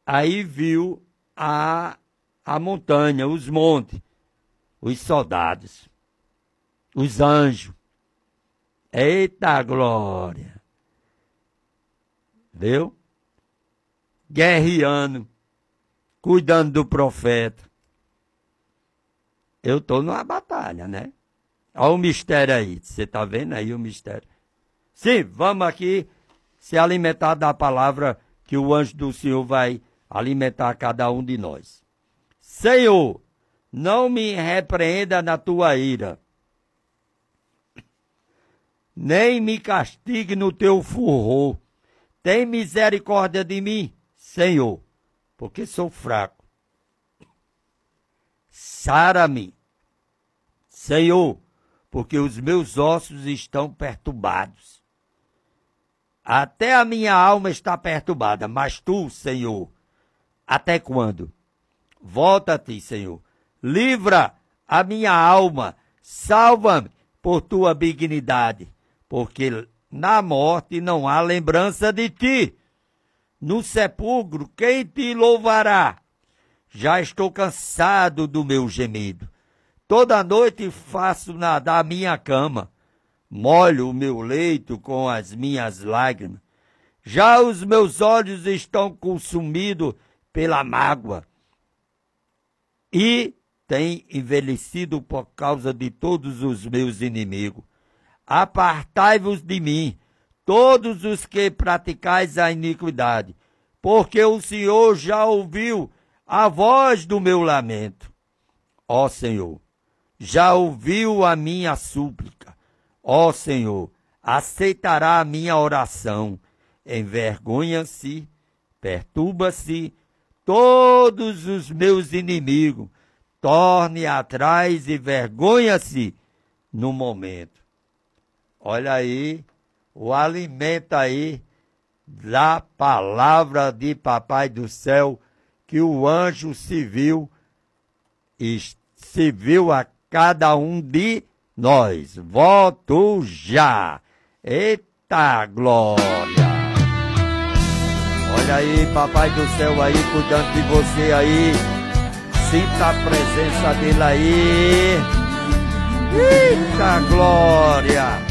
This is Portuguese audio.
Aí viu a montanha, os montes, os soldados, os anjos. Eita glória! Viu? Guerreando, cuidando do profeta. Eu estou numa batalha, né? Olha o mistério aí. Você está vendo aí o mistério? Sim, vamos aqui se alimentar da palavra que o anjo do Senhor vai alimentar cada um de nós. Senhor, não me repreenda na tua ira, nem me castigue no teu furor. Tem misericórdia de mim, Senhor, porque sou fraco. Sara-me, Senhor, porque os meus ossos estão perturbados. Até a minha alma está perturbada, mas tu, Senhor, até quando? Volta-te, Senhor. Livra a minha alma, salva-me por tua benignidade, porque na morte não há lembrança de ti. No sepulcro, quem te louvará? Já estou cansado do meu gemido. Toda noite faço nadar a minha cama, molho o meu leito com as minhas lágrimas. Já os meus olhos estão consumidos pela mágoa e têm envelhecido por causa de todos os meus inimigos. Apartai-vos de mim, todos os que praticais a iniquidade, porque o Senhor já ouviu a voz do meu lamento. Ó Senhor, já ouviu a minha súplica. Ó Senhor, aceitará a minha oração. Envergonha-se, perturba-se todos os meus inimigos. Torne atrás e vergonha-se no momento. Olha aí, o alimento aí da palavra de Papai do Céu, que o anjo se viu a cada um de nós. Volto já. Eita glória! Olha aí, Papai do Céu aí, cuidando de você aí. Sinta a presença dele aí. Eita glória!